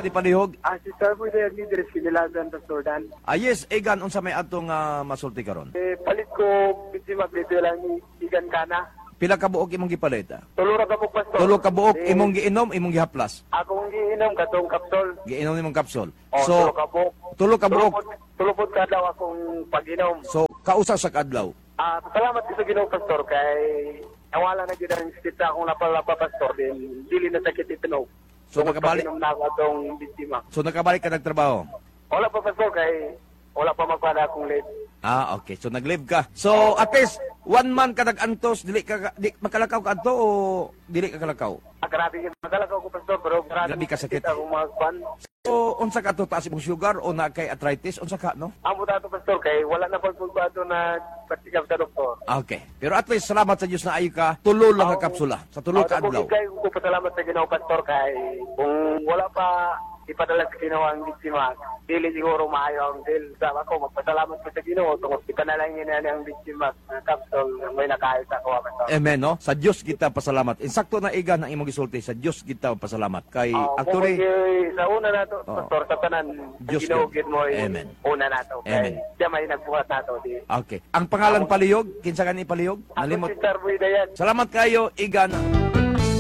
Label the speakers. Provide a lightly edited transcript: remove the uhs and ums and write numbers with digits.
Speaker 1: kinsa di palihog?
Speaker 2: Si Sir po yung leader sinilagan Pastor Dan.
Speaker 1: Yes, Egan, unsa may atong masulti karon?
Speaker 2: Palit ko, biti maglito lang ni Igan Kana.
Speaker 1: Pila ka buok imong gipalita?
Speaker 2: Tulura ka po, Pastor.
Speaker 1: Tulo ka buok imong giinom, imong gihaplas.
Speaker 2: Akong giinom katong kapsol.
Speaker 1: Giinom nimong kapsul.
Speaker 2: Tulo ka po.
Speaker 1: Tulo ka buok.
Speaker 2: Tulupod ka daw akong pag-inom.
Speaker 1: So, kausa sa kadlaw.
Speaker 2: Salamat ko sa Ginoo, Pastor, kay nawala na gid ang sita akong napalapa, Pastor, din dili na sakit itinog.
Speaker 1: So, nakabalik
Speaker 2: na ako atong biktima.
Speaker 1: So, nakabalik ka nagtrabaho?
Speaker 2: Wala pa, Pastor, kay wala pa magpada akong late.
Speaker 1: Okay. So, nag-live ka. So, at least, 1 month ka nag-antos, di makalakaw ka anto o dili ka kalakaw?
Speaker 2: Grabe yung magalakaw ko, Pastor, pero
Speaker 1: Grabe ka sakit.
Speaker 2: akong mga kwan.
Speaker 1: So, unsa ka to, taas imong sugar o na kay arthritis? Unsa ka, no?
Speaker 2: Amo dato, Pastor, kay wala na pagpulbado na patikap sa doktor.
Speaker 1: Okay. Pero at least, salamat sa Diyos na ayo ka. Tulo lang ka kapsula. Sa tulo ka adlaw.
Speaker 2: Kay ko pasalamat sa Ginoo, Pastor, kay kung wala pa ipadala sa Ginoo ang biktima, dili siguro maayo ang deal. Sa ako, magpasalamat ko sa Ginoo tungod ipanalangin na ang biktima ng kapsul may nakahit ako, Pastor.
Speaker 1: Amen, no? Sa Diyos kita pasalamat. Insakto na Egan ang imong gisulti. Sa Diyos kita pasalamat. Kay actually,
Speaker 2: sa una na to, Pastor, sa tanan,
Speaker 1: Diyos
Speaker 2: Ginoo
Speaker 1: ka.
Speaker 2: gid mo
Speaker 1: Amen.
Speaker 2: una na to.
Speaker 1: Amen.
Speaker 2: Kay siya may nagbuhat na to.
Speaker 1: okay. Ang pangalan palihog, kinsa ka ni palihog?
Speaker 2: Ako
Speaker 1: Nalimot.
Speaker 2: si Sir Boy Dayan.
Speaker 1: Salamat kayo, Egan.